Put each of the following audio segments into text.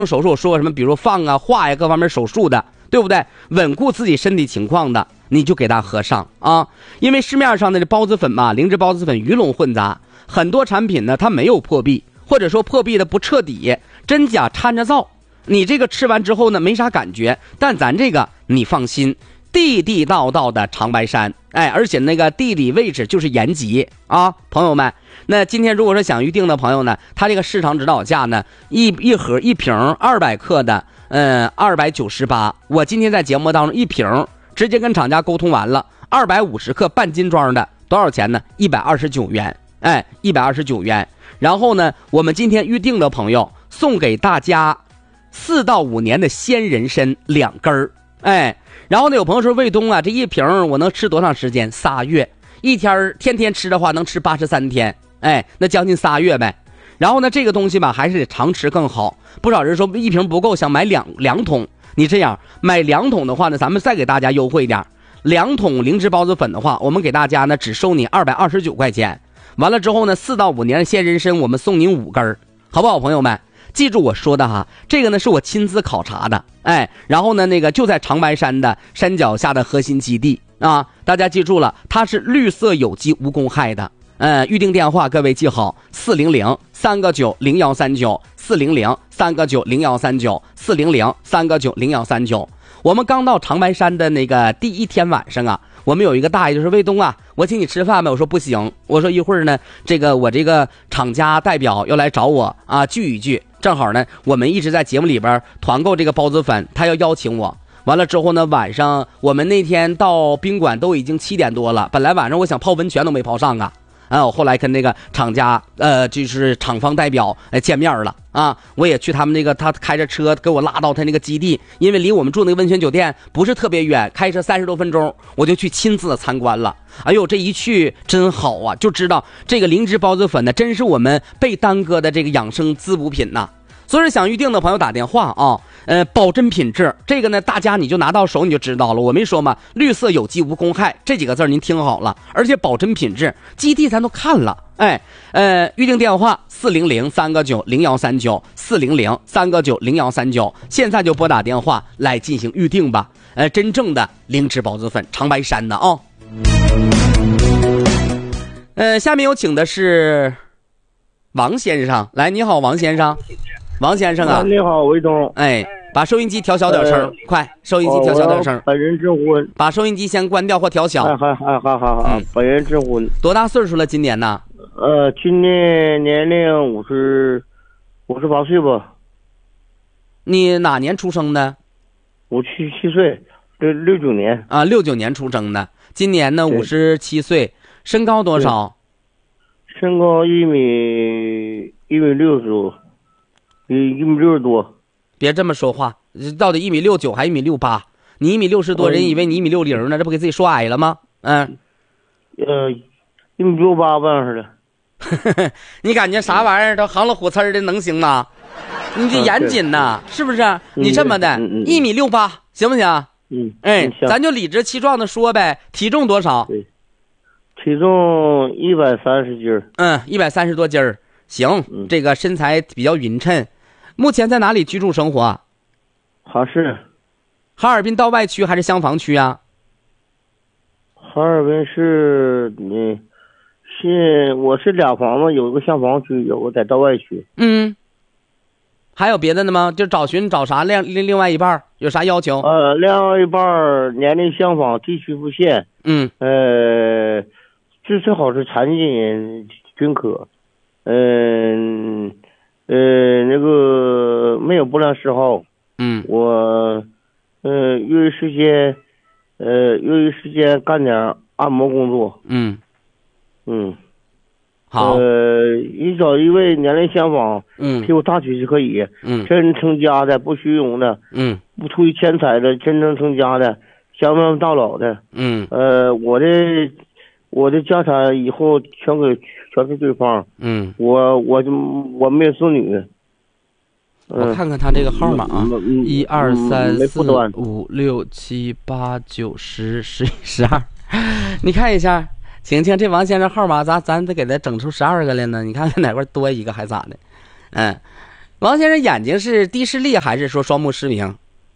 手术，说什么比如放啊、化呀各方面手术的，对不对？稳固自己身体情况的，你就给它合上啊。因为市面上的这孢子粉嘛，灵芝孢子粉鱼龙混杂，很多产品呢它没有破壁，或者说破壁的不彻底，真假掺着造。你这个吃完之后呢没啥感觉，但咱这个你放心，地地道道的长白山，而且那个地理位置就是延吉啊，朋友们。那今天如果说想预定的朋友呢，他这个市场指导价呢，一盒一瓶200克的，298。我今天在节目当中一瓶直接跟厂家沟通完了，250克半斤装的多少钱呢？129元，129元。然后呢，我们今天预定的朋友送给大家4到5年的鲜人参2根儿，然后呢，有朋友说卫东啊，这一瓶我能吃多长时间？3月，天天吃的话能吃83天，那将近3月呗。然后呢，这个东西吧还是得常吃更好。不少人说一瓶不够，想买两桶。你这样买2桶的话呢，咱们再给大家优惠点，2桶灵芝孢子粉的话，我们给大家呢只收你229块钱。完了之后呢，4到5年的鲜人参我们送您5根儿，好不好，朋友们？记住我说的哈，这个呢是我亲自考察的，然后呢那个就在长白山的山脚下的核心基地啊，大家记住了，它是绿色有机无公害的。预定电话各位记好，400-3个9-0139，400-3个9-0139，400-3个9-0139。我们刚到长白山的那个第一天晚上啊，我们有一个大爷就是卫东啊，我请你吃饭呗。我说不行，我说一会儿呢，我这个厂家代表要来找我啊，聚一聚。正好呢，我们一直在节目里边团购这个孢子粉，他要邀请我。完了之后呢，晚上我们那天到宾馆都已经7点多了，本来晚上我想泡温泉都没泡上啊。我后来跟那个厂家就是厂方代表见面了啊，我也去他们那个，他开着车给我拉到他那个基地，因为离我们住那个温泉酒店不是特别远，开车30多分钟，我就去亲自参观了。哎呦，这一去真好啊，就知道这个灵芝孢子粉呢，真是我们被耽搁的这个养生滋补品呐。所以说想预定的朋友打电话啊，保真品质，这个呢大家你就拿到手你就知道了。我没说嘛，绿色有机无公害这几个字您听好了，而且保真品质，基地咱都看了。预定电话400-3个9-0139，400-3个9-0139，现在就拨打电话来进行预定吧。真正的灵芝孢子粉，长白山的啊。下面有请的是王先生，来，你好，王先生。王先生啊， 你好，卫东。 把收音机调小点声，快，收音机调小点声。 本人征婚。 把收音机先关掉或调小。 好，本人征婚。 多大岁数了？今年呢？ 今年年龄58岁吧。 你哪年出生的 ？57岁，69年。 啊，69年出生的，今年呢57岁，身高多少？ 身高1米60多。 别这么说话，到底1米69还1米68？你1米60多，人以为你1米60呢，这不给自己说矮了吗？1 米68吧似的。 你感觉啥玩意儿都行了虎刺的能行吗？你这严谨呐，是不是？你这么的1米68行不行？咱就理直气壮的说呗。体重多少？ 对，体重130斤。 130多斤儿。行，这个身材比较匀称。目前在哪里居住生活？ 哈市。 哈尔滨道外区还是厢房区啊？ 哈尔滨市，我是俩房子，有一个厢房区，有个在道外区。 还有别的呢吗？就找啥另外一半有啥要求？ 另外一半年龄相仿，地区不限。最好是残疾人均可。那个没有不良嗜好。我业余时间干点按摩工作。 好。 你找一位年龄相仿，比我大许就可以。真成家的，不虚荣的，不图于钱财的，真正成家的，相伴到老的。我的家产以后全给对方。我没有子女。 我看看他这个号码啊，1、2、3、4、5、6、7、8、9、10、11、12，你看一下，请这王先生号码，咱得给他整出12个来呢。你看看哪块多一个还咋的？ 王先生眼睛是低视力还是说双目失明？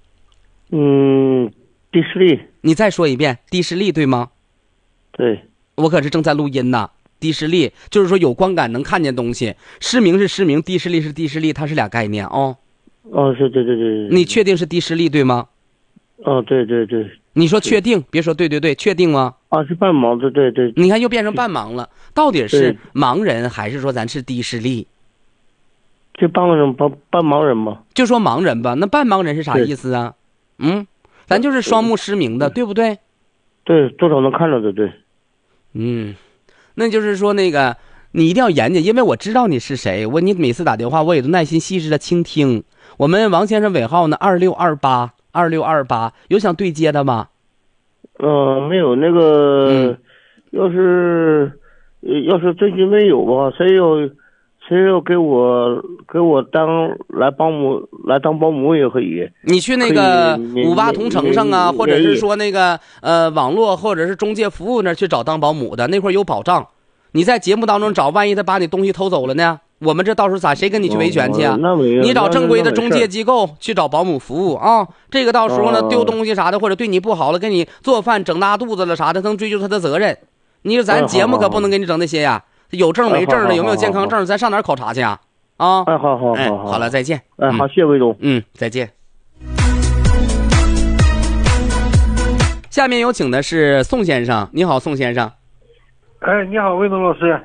低视力。 你再说一遍，低视力对吗？ 对。 我可是正在录音呢。低视力就是说有光感能看见东西，失明是失明，低视力是低视力，它是俩概念哦。 是，对。 你确定是低视力对吗？ 对。 你说确定，别说对，确定吗？ 是半盲的，对。 你看又变成半盲了，到底是盲人还是说咱是低视力？ 这半盲人嘛。就说盲人吧，那半盲人是啥意思啊？咱就是双目失明的，对不对？ 对，多少能看着的，对。 那就是说那个你一定要严谨，因为我知道你是谁，你每次打电话我也都耐心细致的倾听。我们王先生尾号呢2628，有想对接的吗？ 没有，那个要是最近没有吧，谁要给我当保姆也可以。 你去那个58同城上啊，或者是说那个网络或者是中介服务那儿去找当保姆的，那块有保障。你在节目当中找，万一他把你东西偷走了呢？我们这到时候谁跟你去维权去啊？你找正规的中介机构去找保姆服务啊。这个到时候呢丢东西啥的，或者对你不好了，给你做饭整大肚子了啥的，能追究他的责任。你说咱节目可不能给你整那些呀。有证没证的，有没有健康证，咱上哪儿考察去啊？好了，再见。 好，谢谢魏总。 再见。下面有请的是宋先生。你好，宋先生。 你好，魏总老师。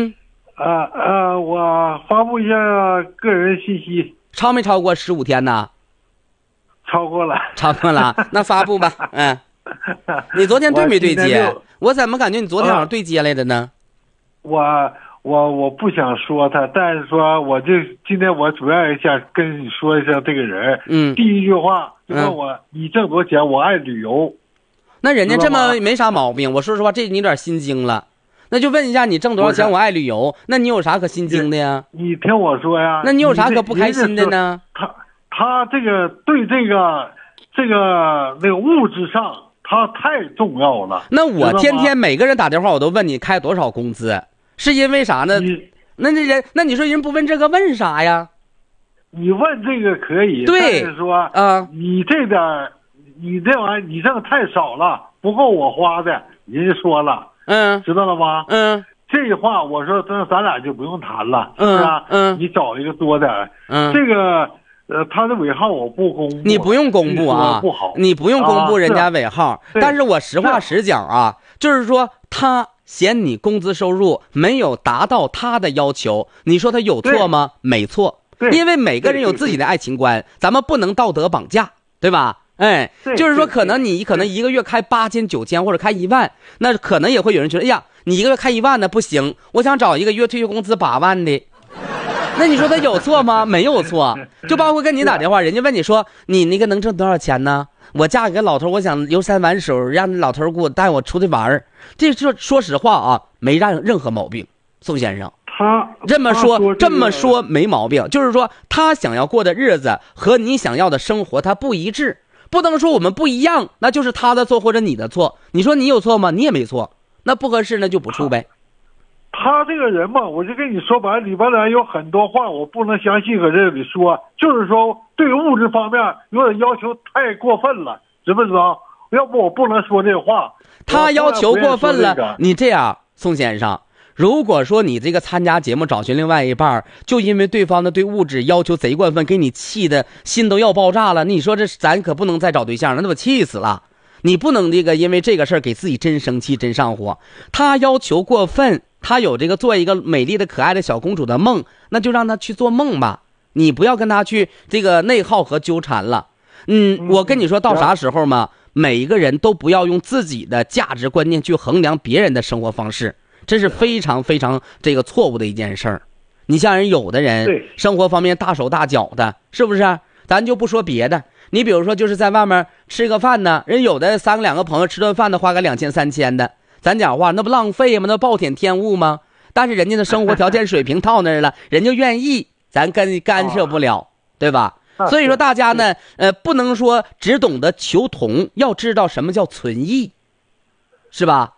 我发布一下个人信息。 超没超过15天呢？ 超过了。 那发布吧。你昨天对没对接？我怎么感觉你昨天晚上对接来的呢？ 我不想说他，但是说今天我主要也想跟你说一下这个人。第一句话就问我你挣多少钱，我爱旅游。 那人家这么没啥毛病，我说实话，这你有点心惊了。那就问一下你挣多少钱，我爱旅游，那你有啥可心惊的呀？ 你听我说呀。 那你有啥可不开心的呢？ 他这个对这个那个物质上他太重要了。 那我天天每个人打电话我都问你开多少工资，是因为啥呢？那你说人不问这个问啥呀？ 你问这个可以， 对， 但是说你这点你这玩意儿你挣太少了，不够我花的，人家说了。知道了吗？这话我说咱俩就不用谈了，是不是？你找一个多点。这个他的尾号我不公布。 你不用公布啊， 不好。 你不用公布人家尾号，但是我实话实讲啊，就是说他嫌你工资收入没有达到他的要求，你说他有错吗？没错，因为每个人有自己的爱情观，咱们不能道德绑架，对吧？就是说可能你一个月开8000、9000或者开1万，那可能也会有人觉得，哎呀，你一个月开1万的不行，我想找一个月退休工资8万的，那你说他有错吗？没有错。就包括跟你打电话，人家问你说你那个能挣多少钱呢？我嫁给个老头，我想游山玩水，让老头给我带我出去玩，这说实话啊，没任何毛病。宋先生， 他这么说没毛病，就是说他想要过的日子和你想要的生活他不一致。不能说我们不一样，那就是他的错或者你的错。你说你有错吗？你也没错。那不合适那就不处呗。 他这个人嘛，我就跟你说白了，里边有很多话我不能详细搁这里说，就是说对物质方面有点要求太过分了，知不知道？要不我不能说这话。 他要求过分了，你这样，宋先生，如果说你这个参加节目找寻另外一半，就因为对方的对物质要求贼过分，给你气的心都要爆炸了，你说这咱可不能再找对象了，那不气死了。你不能因为这个事儿给自己真生气真上火。他要求过分，他有这个做一个美丽的可爱的小公主的梦，那就让他去做梦吧，你不要跟他去这个内耗和纠缠了。我跟你说到啥时候嘛，每一个人都不要用自己的价值观念去衡量别人的生活方式，这是非常非常这个错误的一件事儿。你像人有的人生活方面大手大脚的，是不是？咱就不说别的，你比如说就是在外面吃个饭呢，人有的2个朋友吃顿饭的花个2000、3000的，咱讲话那不浪费吗？那暴殄天物吗？但是人家的生活条件水平到那儿了，人就愿意，咱干涉不了，对吧？所以说大家呢不能说只懂得求同，要知道什么叫存异，是吧？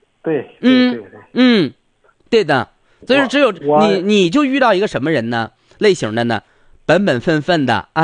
对， 对的。所以说只有你就遇到一个什么人呢？ 类型的呢，本本分分的